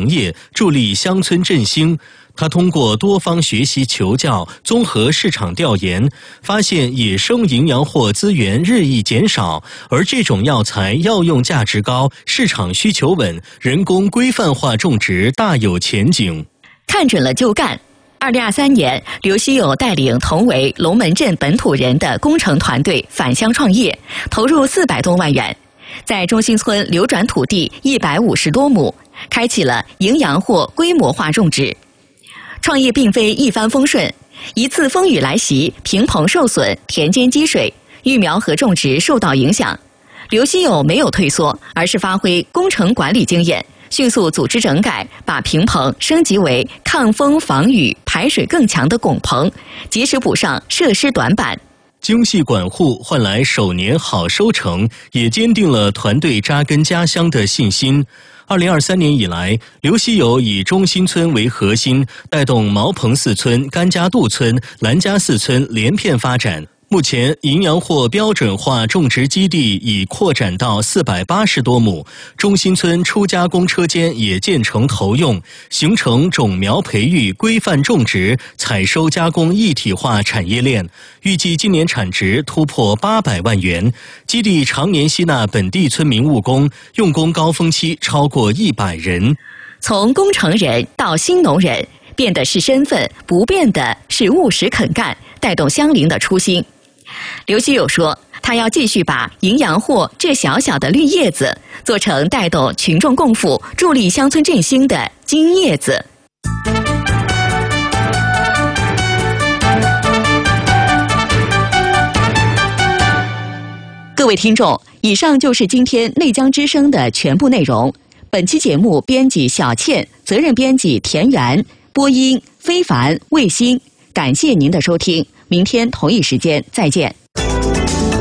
农业，助力乡村振兴。他通过多方学习求教，综合市场调研，发现野生营养货资源日益减少，而这种药材药用价值高，市场需求稳，人工规范化种植大有前景。 看准了就干。2023年，刘希友带领同为龙门镇本土人的工程团队返乡创业，投入400多万元，在中心村流转土地150多亩，开启了营养货规模化种植。创业并非一帆风顺，一次风雨来袭，平棚受损，田间积水，育苗和种植受到影响。刘希友没有退缩，而是发挥工程管理经验，迅速组织整改，把平棚升级为抗风防雨、排水更强的拱棚，及时补上设施短板。 精细管护换来首年好收成，也坚定了团队扎根家乡的信心。2023年以来，刘希友以中心村为核心，带动毛棚四村、甘家渡村、兰家四村连片发展。目前，营养货标准化种植基地已扩展到480多亩，中心村初加工车间也建成投用，形成种苗培育、规范种植、采收加工一体化产业链。预计今年产值突破800万元。基地常年吸纳本地村民务工，用工高峰期超过100人。 从工程人到新农人，变的是身份，不变的是务实肯干，带动乡邻的初心。刘希友说，他要继续把营养货这小小的绿叶子做成带动群众共富、助力乡村振兴的金叶子。各位听众，以上就是今天内江之声的全部内容。本期节目编辑小倩，责任编辑田园，播音非凡、卫星。感谢您的收听，明天同一时间再见。